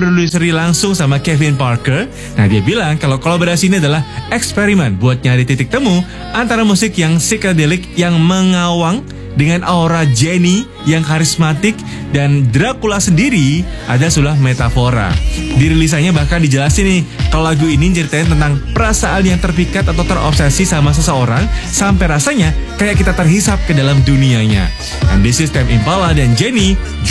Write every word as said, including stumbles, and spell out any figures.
diproduseri langsung sama Kevin Parker. Nah, dia bilang kalau kolaborasi ini adalah eksperimen buat nyari titik temu antara musik yang psychedelic yang mengawang dengan aura Jenny yang karismatik dan Dracula sendiri ada sulah metafora. Di rilisannya bahkan dijelasin nih kalau lagu ini ceritain tentang perasaan yang terpikat atau terobsesi sama seseorang sampai rasanya kayak kita terhisap ke dalam dunianya. And this is Tame Impala dan Jenny.